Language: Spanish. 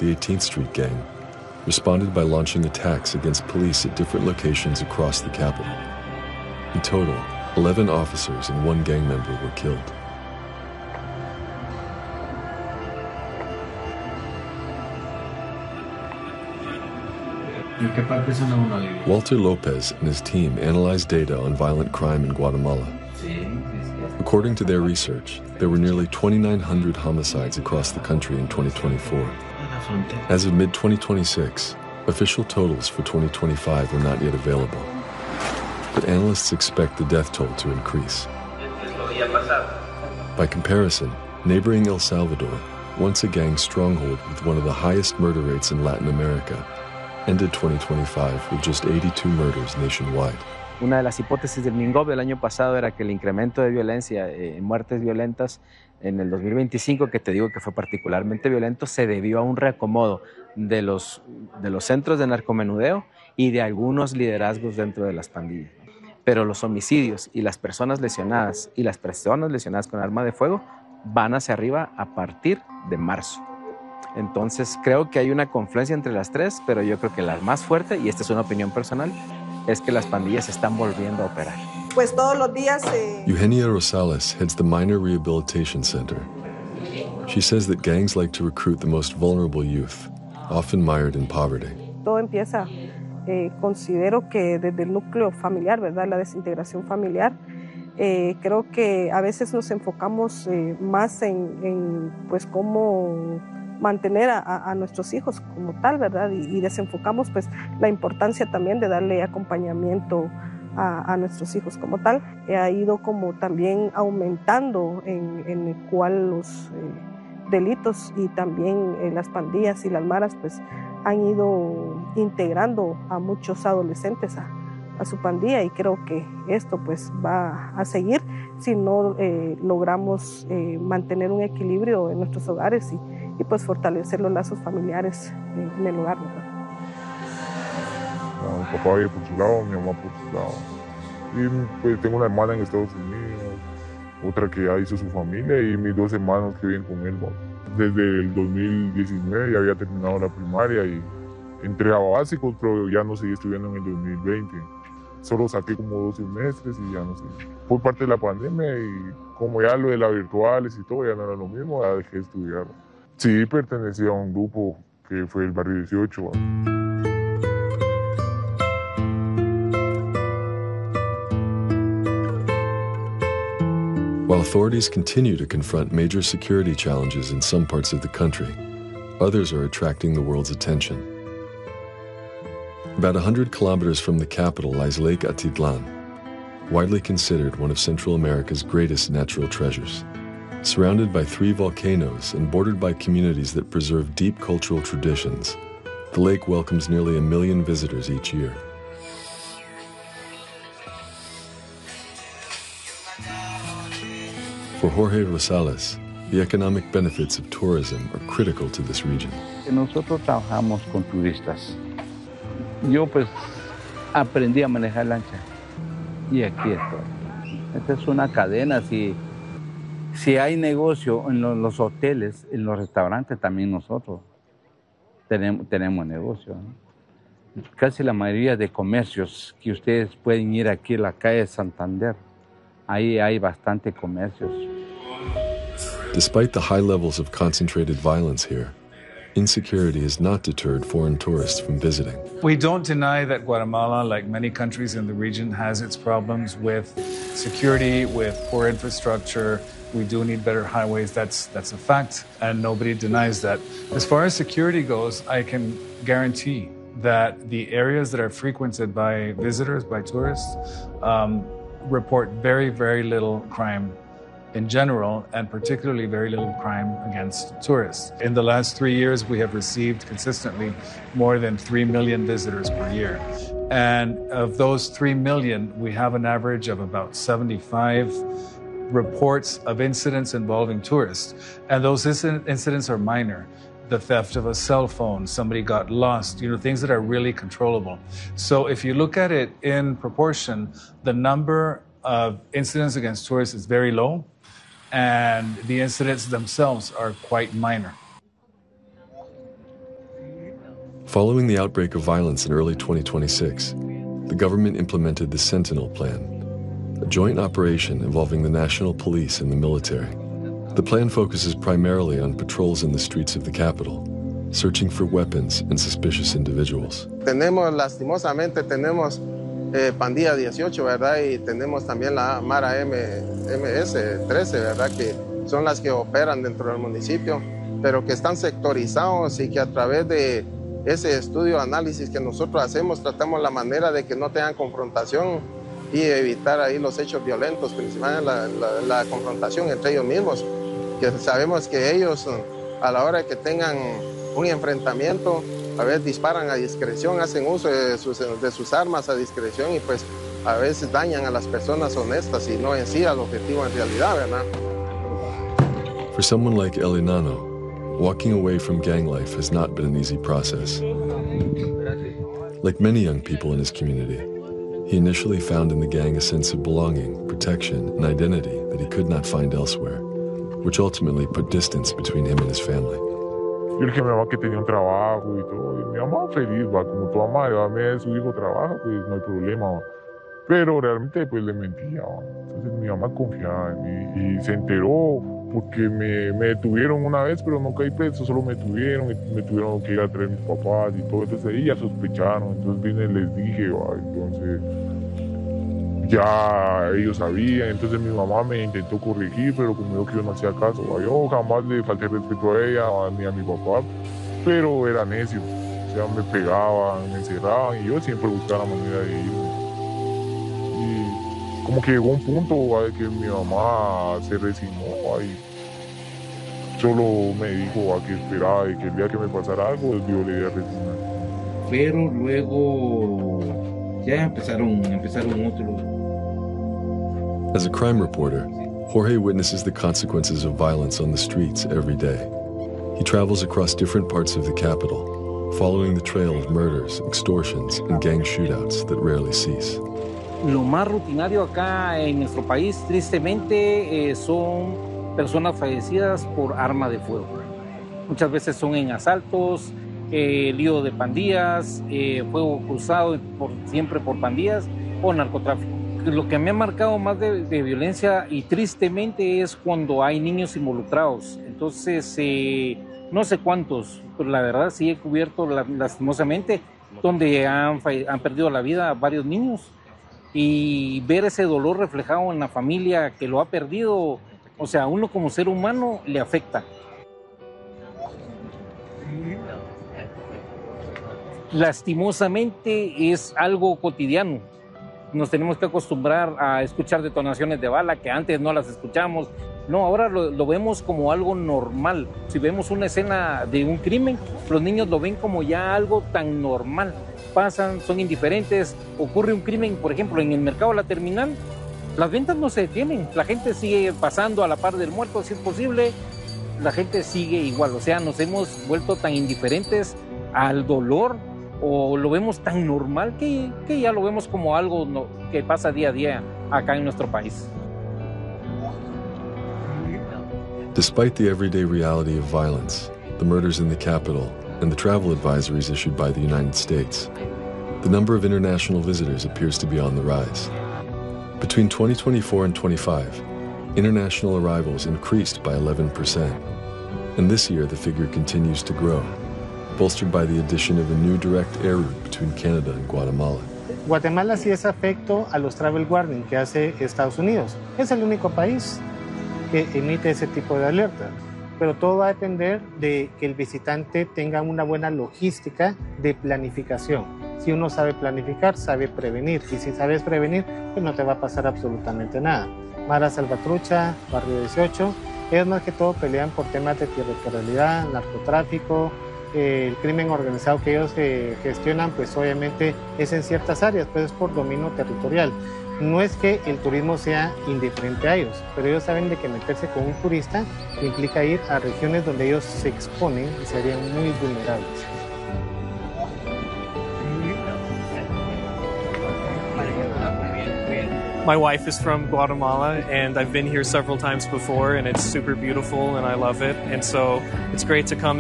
the 18th Street Gang, responded by launching attacks against police at different locations across the capital. In total, 11 officers and 1 gang member were killed. Walter Lopez and his team analyzed data on violent crime in Guatemala. According to their research, there were nearly 2,900 homicides across the country in 2024. As of mid-2026, official totals for 2025 were not yet available, but analysts expect the death toll to increase. By comparison, neighboring El Salvador, once a gang stronghold with one of the highest murder rates in Latin America, ended 2025 with just 82 murders nationwide. Una de las hipótesis del MINGOV del año pasado era que el incremento de violencia, muertes violentas en el 2025, que te digo que fue particularmente violento, se debió a un reacomodo de los centros de narcomenudeo y de algunos liderazgos dentro de las pandillas. Pero los homicidios y las personas lesionadas con arma de fuego van hacia arriba a partir de marzo. Entonces creo que hay una confluencia entre las tres, pero yo creo que la más fuerte, y esta es una opinión personal, es que las pandillas están volviendo a operar. Pues todos los días... Eugenia Rosales heads the Minor Rehabilitation Center. She says that gangs like to recruit the most vulnerable youth, often mired in poverty. Todo empieza, considero que desde el núcleo familiar, ¿verdad? La desintegración familiar. Creo que a veces nos enfocamos más en pues cómo mantener a nuestros hijos como tal, ¿verdad? Y desenfocamos pues la importancia también de darle acompañamiento a nuestros hijos como tal. Ha ido como también aumentando en el cual los delitos y también las pandillas y las maras pues han ido integrando a muchos adolescentes a su pandilla, y creo que esto pues va a seguir si no logramos mantener un equilibrio en nuestros hogares y pues fortalecer los lazos familiares en el hogar, ¿verdad? Mi papá vive por su lado, mi mamá por su lado. Y pues tengo una hermana en Estados Unidos, otra que ya hizo su familia, y mis 2 hermanos que viven con él. Desde el 2019 ya había terminado la primaria y entré a básicos, pero ya no seguí estudiando en el 2020. Solo saqué como 2 semestres y ya no sé. Por parte de la pandemia, y como ya lo de las virtuales y todo ya no era lo mismo, ya dejé de estudiar. Sí, pertenecía a un grupo que fue el Barrio 18. While authorities continue to confront major security challenges in some parts of the country, others are attracting the world's attention. About 100 kilometers from the capital lies Lake Atitlan, widely considered one of Central America's greatest natural treasures. Surrounded by 3 volcanoes and bordered by communities that preserve deep cultural traditions, the lake welcomes nearly 1 million visitors each year. For Jorge Rosales, the economic benefits of tourism are critical to this region. Nosotros trabajamos con turistas. Yo pues aprendí a manejar lancha y aquí estoy. Esta es una cadena. Si hay negocio en los hoteles, en los restaurantes, también nosotros tenemos negocio, ¿no? Casi la mayoría de comercios que ustedes pueden ir aquí a la calle Santander, ahí hay bastante comercios. Despite the high levels of concentrated violence here, insecurity has not deterred foreign tourists from visiting. We don't deny that Guatemala, like many countries in the region, has its problems with security, with poor infrastructure. We do need better highways. That's a fact, and nobody denies that. As far as security goes, I can guarantee that the areas that are frequented by visitors, by tourists, report very, very little crime in general, and particularly very little crime against tourists. In the last 3 years, we have received consistently more than 3 million visitors per year. And of those 3 million, we have an average of about 75 reports of incidents involving tourists. And those incidents are minor. The theft of a cell phone, somebody got lost, things that are really controllable. So if you look at it in proportion, the number of incidents against tourists is very low, and the incidents themselves are quite minor. Following the outbreak of violence in early 2026, the government implemented the Sentinel Plan, a joint operation involving the national police and the military. The plan focuses primarily on patrols in the streets of the capital, searching for weapons and suspicious individuals. Lastimosamente tenemos Pandilla 18, ¿verdad? Y tenemos también la Mara MS 13, ¿verdad? Que son las que operan dentro del municipio, pero que están sectorizados y que a través de ese estudio, análisis que nosotros hacemos, tratamos la manera de que no tengan confrontación y evitar ahí los hechos violentos, principalmente la confrontación entre ellos mismos, que sabemos que ellos a la hora de que tengan un enfrentamiento, a veces disparan a discreción, hacen uso de sus armas a discreción y pues a veces dañan a las personas honestas y no en sí al objetivo en realidad, ¿verdad? For someone like El Enano, walking away from gang life has not been an easy process. Like many young people in his community, he initially found in the gang a sense of belonging, protection, and identity that he could not find elsewhere, which ultimately put distance between him and his family. Yo le dije a mi mamá que tenía un trabajo y todo, y mi mamá feliz, va, como toda madre, va, a su hijo trabaja, pues no hay problema, va. Pero realmente pues le mentía, va. Entonces mi mamá confiaba en mí y se enteró porque me detuvieron una vez, pero no caí preso, solo me detuvieron y me tuvieron que ir a traer mis papás y todo, entonces ahí ya sospecharon, entonces vine y les dije, va, entonces ya ellos sabían, entonces mi mamá me intentó corregir, pero como yo que yo no hacía caso, va, yo jamás le falté respeto a ella ni a mi papá, pero era necio, o sea, me pegaban, me encerraban y yo siempre buscaba la manera de irme. Y como que llegó un punto, va, de que mi mamá se resignó, va, y solo me dijo, va, que esperaba y que el día que me pasara algo, yo le iba a resignar. Pero luego ya empezaron otros. As a crime reporter, Jorge witnesses the consequences of violence on the streets every day. He travels across different parts of the capital, following the trail of murders, extortions, and gang shootouts that rarely cease. Lo más rutinario acá en nuestro país, tristemente, son personas fallecidas por arma de fuego. Muchas veces son en asaltos, lío de pandillas, fuego cruzado siempre por pandillas o narcotráfico. Lo que me ha marcado más de violencia y tristemente es cuando hay niños involucrados. Entonces, no sé cuántos, pero la verdad sí he cubierto lastimosamente donde han perdido la vida varios niños. Y ver ese dolor reflejado en la familia que lo ha perdido, o sea, a uno como ser humano le afecta. Lastimosamente es algo cotidiano. Nos tenemos que acostumbrar a escuchar detonaciones de bala que antes no las escuchamos. No, ahora lo vemos como algo normal. Si vemos una escena de un crimen, los niños lo ven como ya algo tan normal. Pasan, son indiferentes, ocurre un crimen, por ejemplo, en el mercado de la terminal, las ventas no se detienen, la gente sigue pasando a la par del muerto, si es posible, la gente sigue igual, o sea, nos hemos vuelto tan indiferentes al dolor o lo vemos tan normal que ya lo vemos como algo que pasa día a día acá en nuestro país. Despite the everyday reality of violence, the murders in the capital, and the travel advisories issued by the United States, the number of international visitors appears to be on the rise. Between 2024 and 25, international arrivals increased by 11%, and this year the figure continues to grow, bolstered by the addition of a new direct air route between Canada and Guatemala. Guatemala sí es afecto a los travel warning que hace Estados Unidos. Es el único país que emite ese tipo de alerta. Pero todo va a depender de que el visitante tenga una buena logística de planificación. Si uno sabe planificar, sabe prevenir. Y si sabes prevenir, pues no te va a pasar absolutamente nada. Mara Salvatrucha, Barrio 18, ellos más que todo pelean por temas de territorialidad, narcotráfico, el crimen organizado que ellos gestionan, pues obviamente es en ciertas áreas, pues es por dominio territorial. No es que el turismo sea indiferente a ellos, pero ellos saben de que meterse con un turista implica ir a regiones donde ellos se exponen y serían muy vulnerables. My wife is from Guatemala, and I've been here several times before, and it's super beautiful, and I love it. And so it's great to come